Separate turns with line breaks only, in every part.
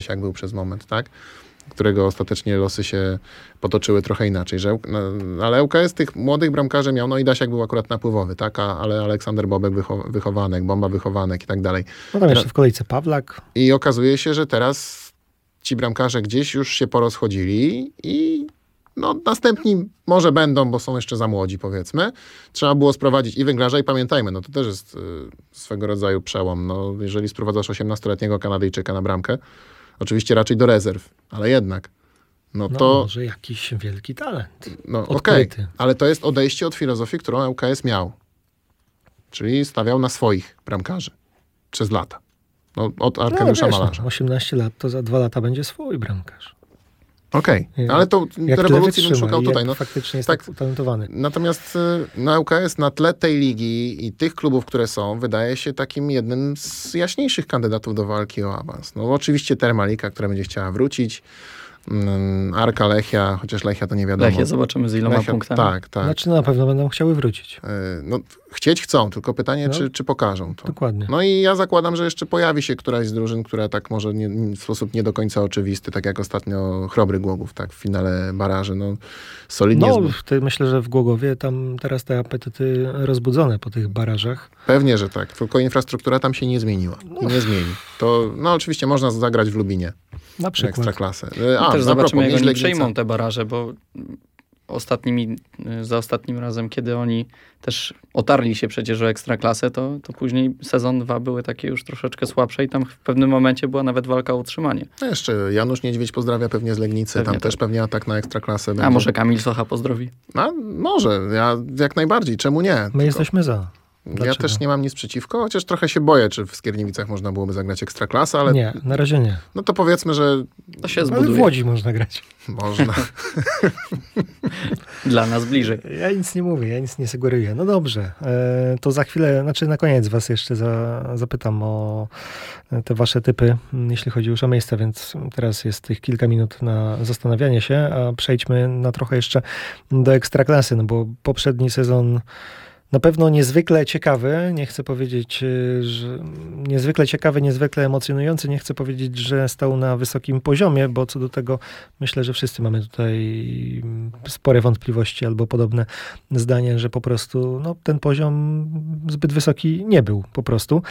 jak był przez moment, tak? Którego ostatecznie losy się potoczyły trochę inaczej. Ale ŁKS tych młodych bramkarzy miał, no i Dasiak był akurat napływowy, tak? Ale Aleksander Bobek wychowanek, Bomba wychowanek i tak dalej.
No tam jeszcze w kolejce Pawlak.
I okazuje się, że teraz ci bramkarze gdzieś już się porozchodzili i no, następni może będą, bo są jeszcze za młodzi, powiedzmy. Trzeba było sprowadzić i Węglarza i pamiętajmy, no to też jest swego rodzaju przełom. No, jeżeli sprowadzasz 18-letniego Kanadyjczyka na bramkę, oczywiście raczej do rezerw, ale jednak. No to
może jakiś wielki talent.
No okej, ale to jest odejście od filozofii, którą ŁKS miał. Czyli stawiał na swoich bramkarzy przez lata. No, od Arkadiusza Malarza.
18 lat to za 2 lata będzie swój bramkarz.
Okej, ale to rewolucji bym szukał tutaj.
No, faktycznie jest tak utalentowany.
Natomiast ŁKS na tle tej ligi i tych klubów, które są, wydaje się takim jednym z jaśniejszych kandydatów do walki o awans. No oczywiście Termalika, która będzie chciała wrócić. Arka, Lechia, chociaż Lechia to nie wiadomo.
Lechia zobaczymy z iloma punktami.
Tak.
Znaczy na pewno będą chciały wrócić.
No, chcieć chcą, tylko pytanie, czy pokażą to.
Dokładnie.
No i ja zakładam, że jeszcze pojawi się któraś z drużyn, która tak może w sposób nie do końca oczywisty, tak jak ostatnio Chrobry Głogów, tak w finale baraży, no solidnie.
No, myślę, że w Głogowie tam teraz te apetyty rozbudzone po tych barażach.
Pewnie, że tak, tylko infrastruktura tam się nie zmieniła i nie zmieni. To, no oczywiście można zagrać w Lubinie.
Na przykład.
Ekstraklasę.
Też zobaczymy, jak oni przejmą te baraże, bo za ostatnim razem, kiedy oni też otarli się przecież o Ekstraklasę, to później sezon 2 były takie już troszeczkę słabsze i tam w pewnym momencie była nawet walka o utrzymanie.
No jeszcze Janusz Niedźwiedź pozdrawia pewnie z Legnicy, pewnie tam też pewnie atak na Ekstraklasę będzie.
A może Kamil Socha pozdrowi?
A może, ja jak najbardziej, czemu nie?
My jesteśmy za.
Dlaczego? Ja też nie mam nic przeciwko, chociaż trochę się boję, czy w Skierniewicach można byłoby zagrać Ekstraklasę, ale...
Nie, na razie nie.
No to powiedzmy, że...
To się zbuduje.
Ale w Łodzi można grać.
Można.
Dla nas bliżej.
Ja nic nie mówię, ja nic nie sugeruję. No dobrze, to za chwilę, na koniec was jeszcze zapytam o te wasze typy, jeśli chodzi już o miejsca, więc teraz jest tych kilka minut na zastanawianie się, a przejdźmy na trochę jeszcze do Ekstraklasy, no bo poprzedni sezon na pewno niezwykle ciekawy, nie chcę powiedzieć, że niezwykle ciekawy, niezwykle emocjonujący, nie chcę powiedzieć, że stał na wysokim poziomie, bo co do tego myślę, że wszyscy mamy tutaj spore wątpliwości albo podobne zdanie, że po prostu ten poziom zbyt wysoki nie był po prostu.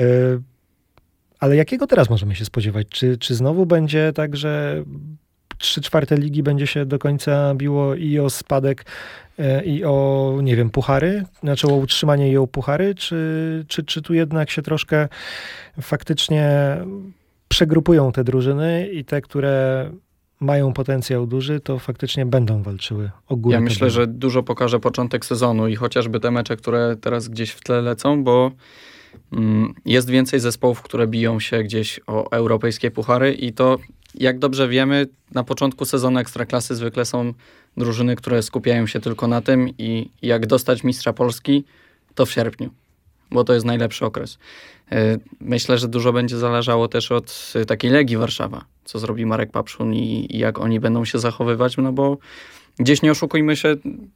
Ale jakiego teraz możemy się spodziewać? Czy znowu będzie tak, że 3/4 ligi będzie się do końca biło i o spadek, i o, nie wiem, puchary? Znaczy o utrzymanie i o puchary? Czy tu jednak się troszkę faktycznie przegrupują te drużyny i te, które mają potencjał duży, to faktycznie będą walczyły o górę?
Ja myślę, że dużo pokaże początek sezonu i chociażby te mecze, które teraz gdzieś w tle lecą, bo jest więcej zespołów, które biją się gdzieś o europejskie puchary i to, jak dobrze wiemy, na początku sezonu Ekstraklasy zwykle są drużyny, które skupiają się tylko na tym i jak dostać mistrza Polski, to w sierpniu, bo to jest najlepszy okres. Myślę, że dużo będzie zależało też od takiej Legii Warszawa, co zrobi Marek Papszun i jak oni będą się zachowywać, no bo gdzieś nie oszukujmy się,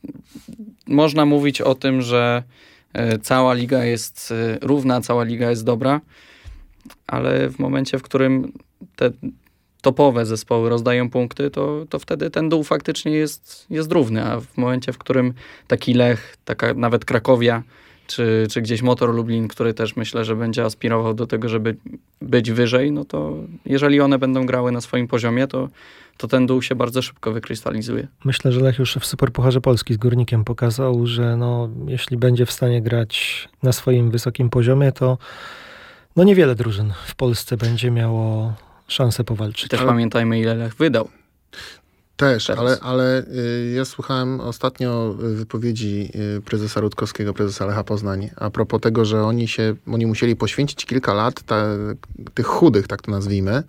można mówić o tym, że cała liga jest równa, cała liga jest dobra, ale w momencie, w którym te topowe zespoły rozdają punkty, to wtedy ten dół faktycznie jest równy, a w momencie, w którym taki Lech, taka nawet Krakowia, czy gdzieś Motor Lublin, który też myślę, że będzie aspirował do tego, żeby być wyżej, no to jeżeli one będą grały na swoim poziomie, to ten dół się bardzo szybko wykrystalizuje.
Myślę, że Lech już w Superpucharze Polski z Górnikiem pokazał, że jeśli będzie w stanie grać na swoim wysokim poziomie, to niewiele drużyn w Polsce będzie miało szansę powalczyć.
Też pamiętajmy, ile Lech wydał.
Też, ale ja słuchałem ostatnio wypowiedzi prezesa Rutkowskiego, prezesa Lecha Poznań, a propos tego, że oni musieli poświęcić kilka lat tych chudych, tak to nazwijmy,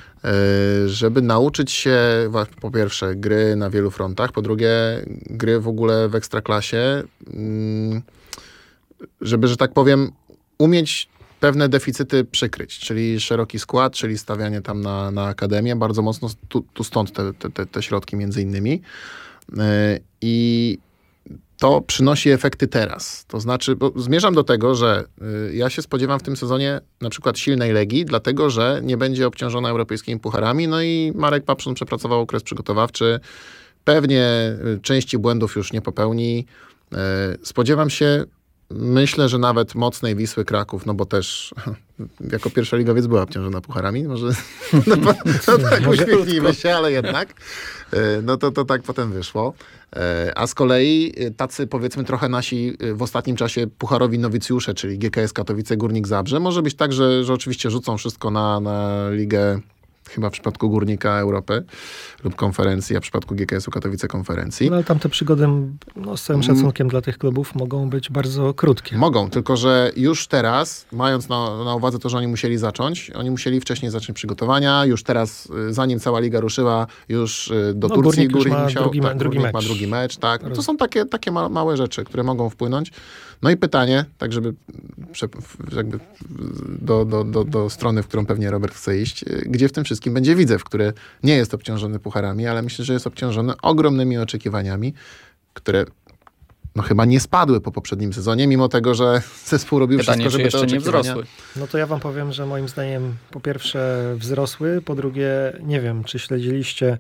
żeby nauczyć się po pierwsze gry na wielu frontach, po drugie gry w ogóle w Ekstraklasie, żeby, że tak powiem, umieć pewne deficyty przykryć, czyli szeroki skład, czyli stawianie tam na akademię, bardzo mocno tu stąd te środki między innymi. I to przynosi efekty teraz. To znaczy, bo zmierzam do tego, że ja się spodziewam w tym sezonie na przykład silnej Legii, dlatego że nie będzie obciążona europejskimi pucharami, no i Marek Papszun przepracował okres przygotowawczy, pewnie części błędów już nie popełni. Spodziewam się, myślę, że nawet mocnej Wisły Kraków, no bo też jako pierwszoligowiec była obciążona pucharami, może tak uśmiechnijmy się, ale jednak. No to tak potem wyszło. A z kolei tacy, powiedzmy, trochę nasi w ostatnim czasie pucharowi nowicjusze, czyli GKS Katowice, Górnik Zabrze. Może być tak, że oczywiście rzucą wszystko na ligę, chyba w przypadku Górnika Europy lub konferencji, a w przypadku GKS-u Katowice konferencji.
No ale tamte przygody, z całym szacunkiem dla tych klubów, mogą być bardzo krótkie.
Mogą, tylko że już teraz, mając na uwadze to, że oni musieli zacząć, oni musieli wcześniej zacząć przygotowania, już teraz, zanim cała liga ruszyła, już do Turcji
Górnik ma
musiał,
drugi mecz.
ma drugi mecz, tak. To są takie małe rzeczy, które mogą wpłynąć. No i pytanie, tak żeby jakby do strony, w którą pewnie Robert chce iść, gdzie w tym wszystkim będzie Widzew, który nie jest obciążony pucharami, ale myślę, że jest obciążony ogromnymi oczekiwaniami, które no chyba nie spadły po poprzednim sezonie, mimo tego, że zespół robił wszystko, żeby te oczekiwania...
nie wzrosły.
No to ja wam powiem, że moim zdaniem po pierwsze wzrosły, po drugie nie wiem, czy śledziliście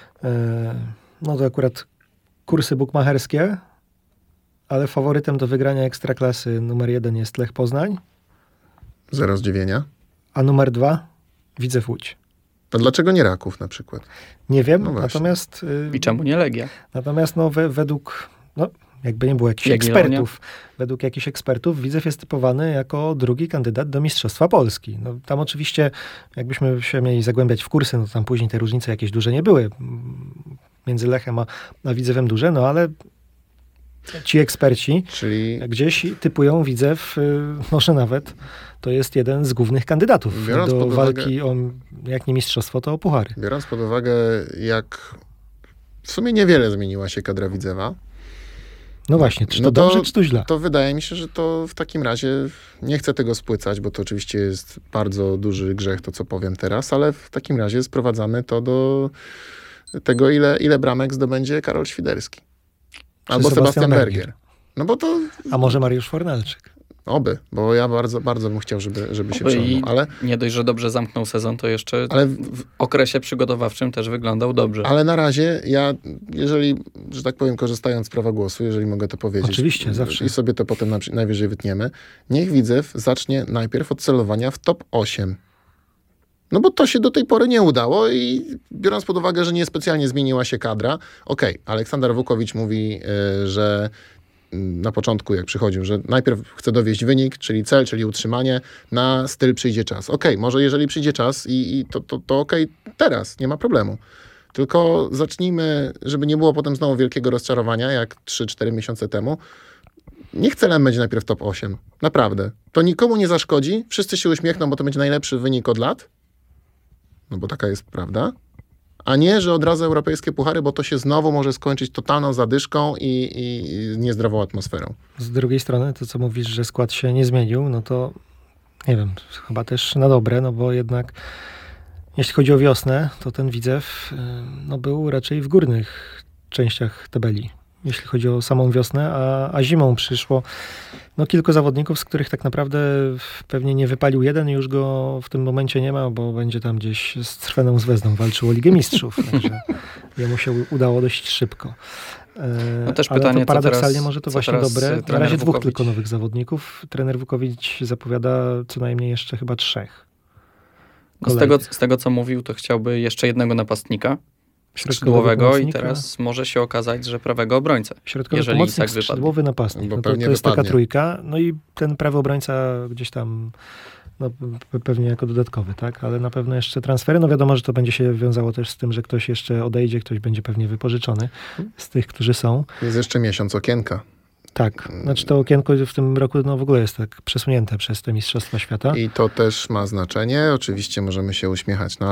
no to akurat kursy bukmacherskie, ale faworytem do wygrania Ekstraklasy numer 1 jest Lech Poznań.
Zero zdziwienia.
A numer 2 Widzew Łódź.
To dlaczego nie Raków na przykład?
Nie wiem,
No
natomiast...
I czemu nie Legia?
Natomiast według... jakby nie było jakichś ekspertów. Według jakichś ekspertów Widzew jest typowany jako drugi kandydat do Mistrzostwa Polski. No, tam oczywiście, jakbyśmy się mieli zagłębiać w kursy, no tam później te różnice jakieś duże nie były. Między Lechem a Widzewem duże, no ale ci eksperci gdzieś typują Widzew, może nawet to jest jeden z głównych kandydatów do walki o, jak nie mistrzostwo, to o puchary.
Biorąc pod uwagę, jak w sumie niewiele zmieniła się kadra Widzewa.
No właśnie, czy to dobrze, czy to źle?
To wydaje mi się, że to w takim razie, nie chcę tego spłycać, bo to oczywiście jest bardzo duży grzech, to co powiem teraz, ale w takim razie sprowadzamy to do tego, ile bramek zdobędzie Karol Świderski. Albo Sebastian Bergier. No bo to...
A może Mariusz Fornalczyk?
Oby, bo ja bardzo, bardzo bym chciał, żeby się przełamał. Ale
nie dość, że dobrze zamknął sezon, to jeszcze w okresie przygotowawczym też wyglądał dobrze.
Ale na razie ja, jeżeli, że tak powiem, korzystając z prawa głosu, jeżeli mogę to powiedzieć.
Oczywiście, zawsze.
I sobie to potem najwyżej wytniemy. Niech Widzew zacznie najpierw od celowania w top 8. No bo to się do tej pory nie udało i biorąc pod uwagę, że niespecjalnie zmieniła się kadra, Aleksander Wukowicz mówi, że na początku, jak przychodził, że najpierw chce dowieść wynik, czyli cel, czyli utrzymanie, na styl przyjdzie czas. Może jeżeli przyjdzie czas to teraz, nie ma problemu. Tylko zacznijmy, żeby nie było potem znowu wielkiego rozczarowania, jak 3-4 miesiące temu. Niech celem będzie najpierw top 8. Naprawdę. To nikomu nie zaszkodzi, wszyscy się uśmiechną, bo to będzie najlepszy wynik od lat. No bo taka jest prawda. A nie, że od razu europejskie puchary, bo to się znowu może skończyć totalną zadyszką i niezdrową atmosferą.
Z drugiej strony, to co mówisz, że skład się nie zmienił, no to nie wiem, chyba też na dobre, no bo jednak jeśli chodzi o wiosnę, to ten Widzew był raczej w górnych częściach tabeli, jeśli chodzi o samą wiosnę, a zimą przyszło kilku zawodników, z których tak naprawdę pewnie nie wypalił jeden i już go w tym momencie nie ma, bo będzie tam gdzieś z Crweną Zvezdą walczył o Ligę Mistrzów, także jemu się udało dość szybko.
No też
ale
pytanie,
to paradoksalnie
teraz,
może to właśnie dobre. Na razie 2 tylko nowych zawodników. Trener Wukowicz zapowiada co najmniej jeszcze chyba 3.
Z tego, co mówił, to chciałby jeszcze jednego napastnika skrzydłowego i teraz może się okazać, że prawego obrońcę.
Środkowy pomocnik, skrzydłowy napastnik. To jest taka trójka. No i ten prawy obrońca gdzieś tam pewnie jako dodatkowy, tak? Ale na pewno jeszcze transfery. No wiadomo, że to będzie się wiązało też z tym, że ktoś jeszcze odejdzie, ktoś będzie pewnie wypożyczony z tych, którzy są.
Jest jeszcze miesiąc okienka.
Tak, znaczy to okienko w tym roku w ogóle jest tak przesunięte przez te Mistrzostwa Świata.
I to też ma znaczenie. Oczywiście możemy się uśmiechać, ale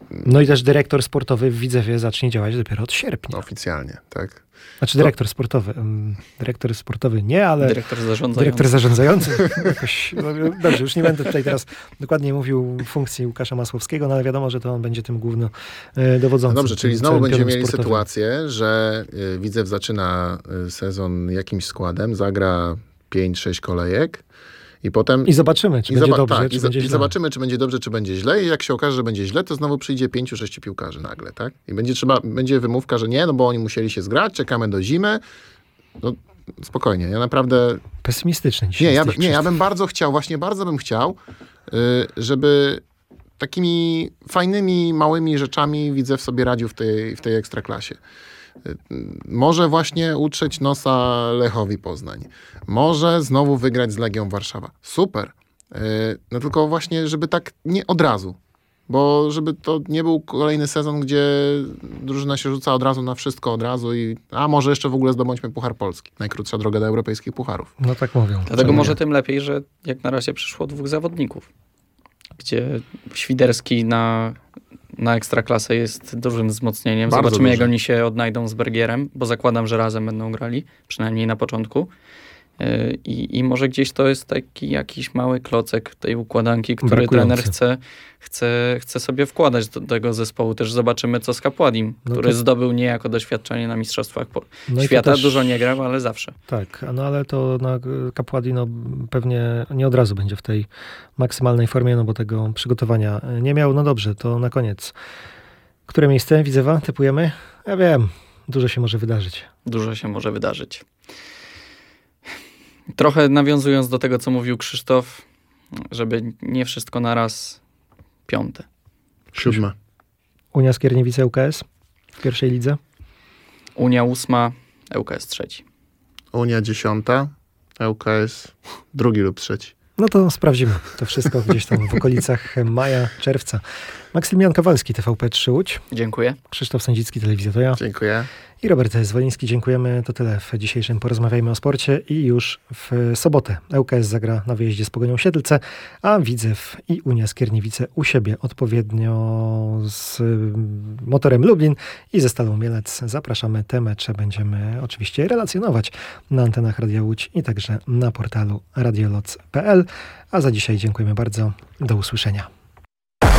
No i też dyrektor sportowy w Widzewie zacznie działać dopiero od sierpnia.
Oficjalnie, tak.
Znaczy dyrektor sportowy. Dyrektor sportowy nie, ale dyrektor zarządzający. Jakoś, no, dobrze, już nie będę tutaj teraz dokładnie mówił funkcji Łukasza Masłowskiego, no ale wiadomo, że to on będzie tym główno dowodzącym.
No dobrze, czyli znowu będziemy mieli
sportowym.
sytuację, że Widzew zaczyna sezon jakimś składem, zagra 5-6 kolejek i potem...
I zobaczymy, czy będzie dobrze, czy będzie źle.
I zobaczymy, czy będzie dobrze, czy będzie źle. I jak się okaże, że będzie źle, to znowu przyjdzie 5-6 piłkarzy nagle, tak? I będzie wymówka, że nie, no bo oni musieli się zgrać, czekamy do zimy. No spokojnie, ja naprawdę...
Pesymistyczny dzisiaj.
Ja bym bardzo chciał, właśnie bardzo bym chciał, żeby takimi fajnymi, małymi rzeczami Widzew sobie radził w tej ekstraklasie. Może właśnie utrzeć nosa Lechowi Poznań. Może znowu wygrać z Legią Warszawa. Super. No tylko właśnie, żeby tak nie od razu. Bo żeby to nie był kolejny sezon, gdzie drużyna się rzuca od razu na wszystko od razu a może jeszcze w ogóle zdobądźmy Puchar Polski. Najkrótsza droga do europejskich pucharów.
No tak mówią.
Dlatego może tym lepiej, że jak na razie przyszło 2 zawodników. Gdzie Świderski na Ekstraklasę jest dużym wzmocnieniem.
Bardzo
Zobaczymy,
duży.
jak oni się odnajdą z Bergierem, bo zakładam, że razem będą grali, przynajmniej na początku. I może gdzieś to jest taki jakiś mały klocek tej układanki, który
Brakujący.
trener chce sobie wkładać do tego zespołu. Też zobaczymy, co z Kapładim, który zdobył niejako doświadczenie na Mistrzostwach Świata.
Też,
dużo nie grał, ale zawsze.
Tak, no ale to Kapładi pewnie nie od razu będzie w tej maksymalnej formie, no bo tego przygotowania nie miał. No dobrze, to na koniec. Które miejsce Widzewa typujemy? Ja wiem, dużo się może wydarzyć.
Dużo się może wydarzyć. Trochę nawiązując do tego, co mówił Krzysztof, żeby nie wszystko naraz 5.
7.
Unia Skierniewice ŁKS w pierwszej lidze?
Unia 8, ŁKS 3.
Unia 10, ŁKS 2 lub 3.
No to sprawdzimy to wszystko gdzieś tam w okolicach maja, czerwca. Maksymilian Kowalski, TVP3 Łódź.
Dziękuję.
Krzysztof Sędzicki, Telewizja To Ja.
Dziękuję.
I Robert Zwoliński. Dziękujemy. To tyle w dzisiejszym Porozmawiajmy o sporcie. I już w sobotę ŁKS zagra na wyjeździe z Pogonią Siedlce, a Widzew i Unia Skierniewice u siebie odpowiednio z Motorem Lublin i ze Stalą Mielec. Zapraszamy. Te mecze będziemy oczywiście relacjonować na antenach Radia Łódź i także na portalu radioloc.pl. A za dzisiaj dziękujemy bardzo. Do usłyszenia.